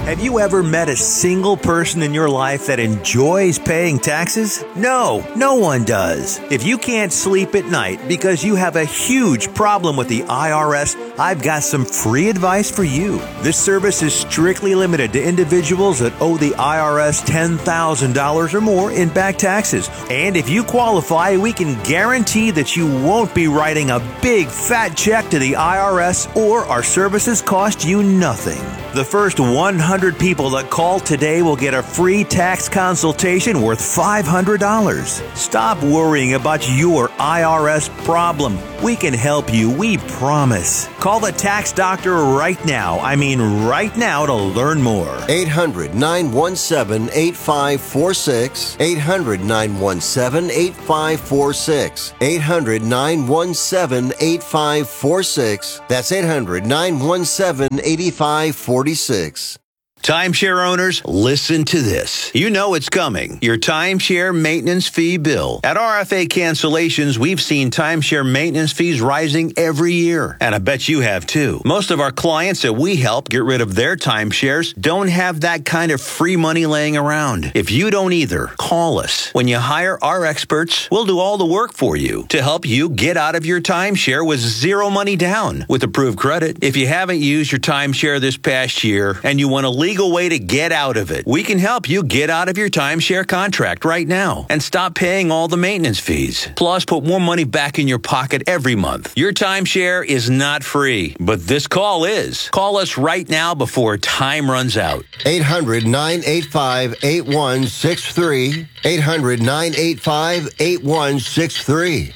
Have you ever met a single person in your life that enjoys paying taxes? No one does. If you can't sleep at night because you have a huge problem with the IRS, I've got some free advice for you. This service is strictly limited to individuals that owe the IRS $10,000 or more in back taxes. And if you qualify, we can guarantee that you won't be writing a big fat check to the IRS, or our services cost you nothing. The first 100 people that call today will get a free tax consultation worth $500. Stop worrying about your IRS problem. We can help you, we promise. Call the tax doctor right now. I mean right now, to learn more. 800-917-8546. 800-917-8546. 800-917-8546. That's 800-917-8546. Timeshare owners, listen to this. You know it's coming. Your timeshare maintenance fee bill. At RFA Cancellations, we've seen timeshare maintenance fees rising every year. And I bet you have too. Most of our clients that we help get rid of their timeshares don't have that kind of free money laying around. If you don't either, call us. When you hire our experts, we'll do all the work for you to help you get out of your timeshare with zero money down with approved credit. If you haven't used your timeshare this past year and you want to leave way to get out of it, we can help you get out of your timeshare contract right now and stop paying all the maintenance fees. Plus, put more money back in your pocket every month. Your timeshare is not free, but this call is. Call us right now before time runs out. 800-985-8163. 800-985-8163.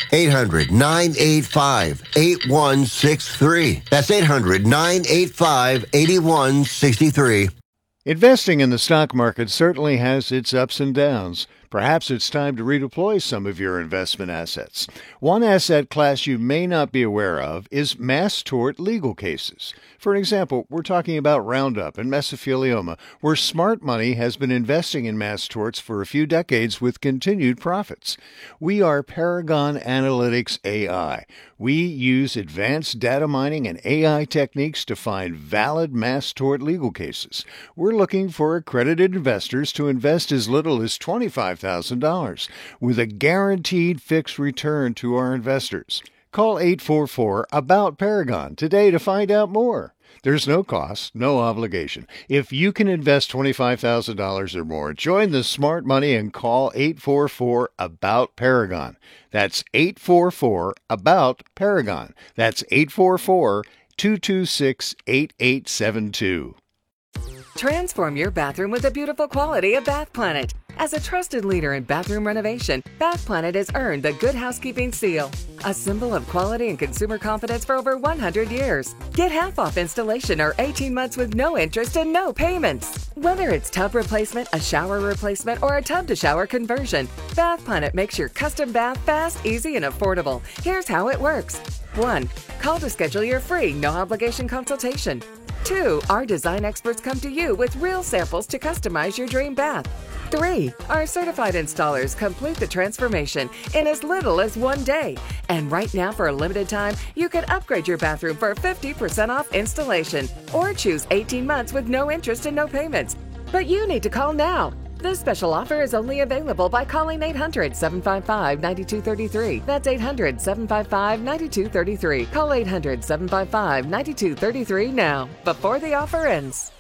800-985-8163. That's 800-985-8163. Investing in the stock market certainly has its ups and downs. Perhaps it's time to redeploy some of your investment assets. One asset class you may not be aware of is mass tort legal cases. For example, we're talking about Roundup and mesothelioma, where smart money has been investing in mass torts for a few decades with continued profits. We are Paragon Analytics AI. We use advanced data mining and AI techniques to find valid mass tort legal cases. We're looking for accredited investors to invest as little as $25,000 with a guaranteed fixed return to our investors. Call 844-ABOUT-PARAGON today to find out more. There's no cost, no obligation. If you can invest $25,000 or more, join the smart money and call 844-ABOUT-PARAGON. That's 844-ABOUT-PARAGON. That's 844-226-8872. Transform your bathroom with the beautiful quality of Bath Planet. As a trusted leader in bathroom renovation, Bath Planet has earned the Good Housekeeping seal, a symbol of quality and consumer confidence for over 100 years. Get half off installation or 18 months with no interest and no payments. Whether it's tub replacement, a shower replacement, or a tub-to-shower conversion, Bath Planet makes your custom bath fast, easy, and affordable. Here's how it works. 1. Call to schedule your free, no-obligation consultation. 2. Our design experts come to you with real samples to customize your dream bath. 3. Our certified installers complete the transformation in as little as 1 day. And right now, for a limited time, you can upgrade your bathroom for 50% off installation or choose 18 months with no interest and no payments. But you need to call now. This special offer is only available by calling 800-755-9233. That's 800-755-9233. Call 800-755-9233 now, before the offer ends.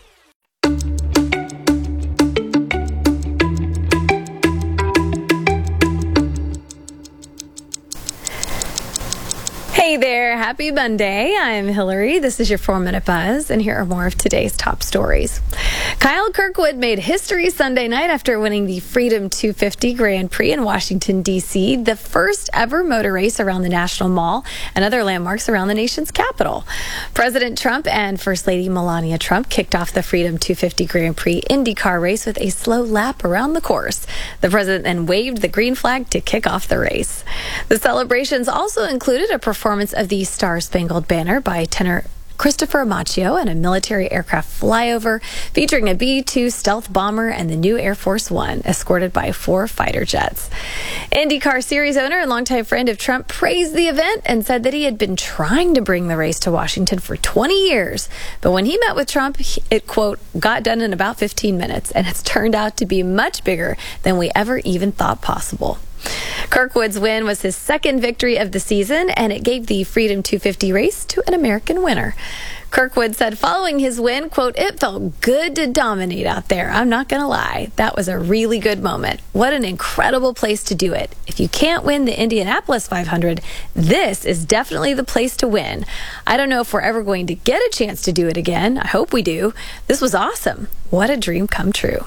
Hey there, happy Monday. I'm Hillary. This is your 4-Minute Buzz, and here are more of today's top stories. Kyle Kirkwood made history Sunday night after winning the Freedom 250 Grand Prix in Washington, D.C., the first ever motor race around the National Mall and other landmarks around the nation's capital. President Trump and First Lady Melania Trump kicked off the Freedom 250 Grand Prix IndyCar race with a slow lap around the course. The president then waved the green flag to kick off the race. The celebrations also included a performance of the Star-Spangled Banner by tenor Christopher Machio in a military aircraft flyover featuring a B-2 stealth bomber and the new Air Force One, escorted by 4 fighter jets. IndyCar Series owner and longtime friend of Trump praised the event and said that he had been trying to bring the race to Washington for 20 years. But when he met with Trump, it, quote, got done in about 15 minutes, and it's turned out to be much bigger than we ever even thought possible. Kirkwood's win was his second victory of the season, and it gave the Freedom 250 race to an American winner. Kirkwood said following his win, quote, "It felt good to dominate out there. I'm not going to lie. That was a really good moment. What an incredible place to do it. If you can't win the Indianapolis 500, this is definitely the place to win. I don't know if we're ever going to get a chance to do it again. I hope we do. This was awesome. What a dream come true."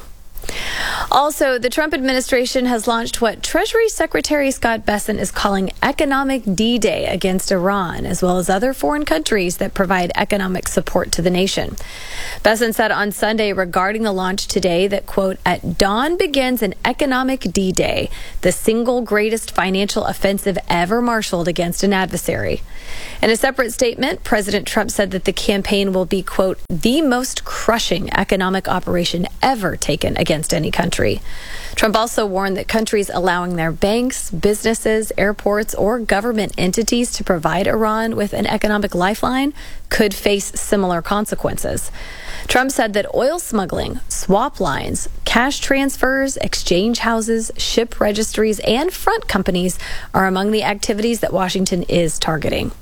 Also, the Trump administration has launched what Treasury Secretary Scott Bessent is calling Economic D-Day against Iran, as well as other foreign countries that provide economic support to the nation. Bessent said on Sunday regarding the launch today that, quote, "At dawn begins an economic D-Day, the single greatest financial offensive ever marshaled against an adversary." In a separate statement, President Trump said that the campaign will be, quote, "the most crushing economic operation ever taken against any country." Trump also warned that countries allowing their banks, businesses, airports, or government entities to provide Iran with an economic lifeline could face similar consequences. Trump said that oil smuggling, swap lines, cash transfers, exchange houses, ship registries, and front companies are among the activities that Washington is targeting.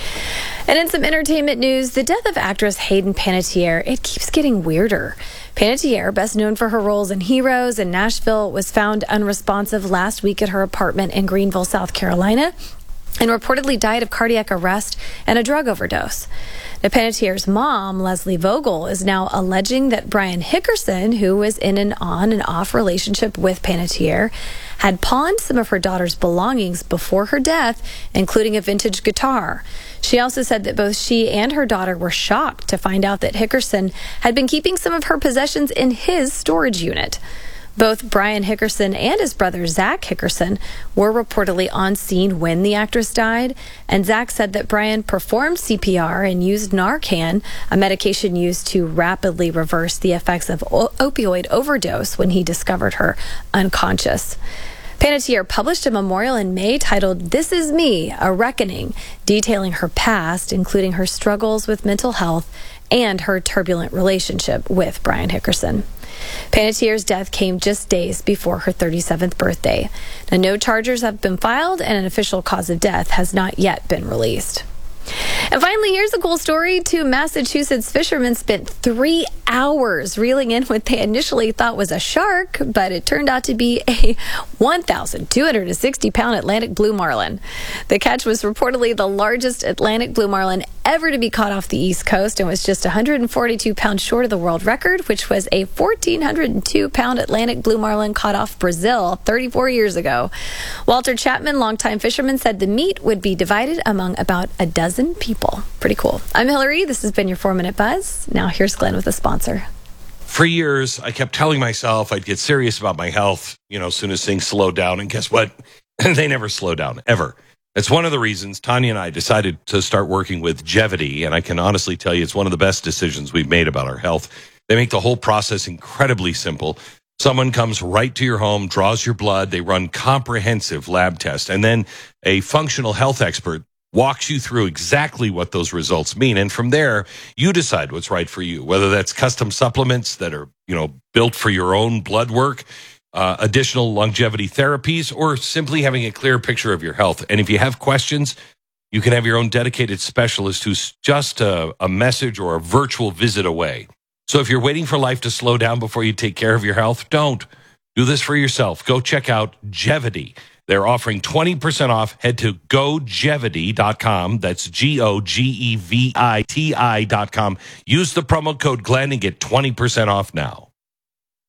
And in some entertainment news, the death of actress Hayden Panettiere, it keeps getting weirder. Panettiere, best known for her roles in Heroes and Nashville, was found unresponsive last week at her apartment in Greenville, South Carolina, and reportedly died of cardiac arrest and a drug overdose. Now, Panettiere's mom, Leslie Vogel, is now alleging that Brian Hickerson, who was in an on and off relationship with Panettiere, had pawned some of her daughter's belongings before her death, including a vintage guitar. She also said that both she and her daughter were shocked to find out that Hickerson had been keeping some of her possessions in his storage unit. Both Brian Hickerson and his brother Zach Hickerson were reportedly on scene when the actress died, and Zach said that Brian performed CPR and used Narcan, a medication used to rapidly reverse the effects of opioid overdose, when he discovered her unconscious. Panettiere published a memorial in May titled "This Is Me, A Reckoning," detailing her past, including her struggles with mental health and her turbulent relationship with Brian Hickerson. Panettiere's death came just days before her 37th birthday. Now, no charges have been filed, and an official cause of death has not yet been released. And finally, here's a cool story. 2 Massachusetts fishermen spent 3 hours reeling in what they initially thought was a shark, but it turned out to be a 1,260-pound Atlantic blue marlin. The catch was reportedly the largest Atlantic blue marlin ever to be caught off the East Coast, and was just 142 pounds short of the world record, which was a 1,402-pound Atlantic blue marlin caught off Brazil 34 years ago. Walter Chapman, longtime fisherman, said the meat would be divided among about a dozen people. Pretty cool. I'm Hillary. This has been your 4-Minute Buzz. Now here's Glenn with a sponsor. For years, I kept telling myself I'd get serious about my health, as soon as things slowed down. And guess what? They never slow down, ever. It's one of the reasons Tanya and I decided to start working with Gevity. And I can honestly tell you it's one of the best decisions we've made about our health. They make the whole process incredibly simple. Someone comes right to your home, draws your blood. They run comprehensive lab tests. And then a functional health expert walks you through exactly what those results mean. And from there, you decide what's right for you, whether that's custom supplements that are, built for your own blood work, additional longevity therapies, or simply having a clear picture of your health. And if you have questions, you can have your own dedicated specialist who's just a message or a virtual visit away. So if you're waiting for life to slow down before you take care of your health, don't. Do this for yourself. Go check out Gevity. They're offering 20% off. Head to gogevity.com. That's GOGEVITI.com. Use the promo code Glenn and get 20% off now.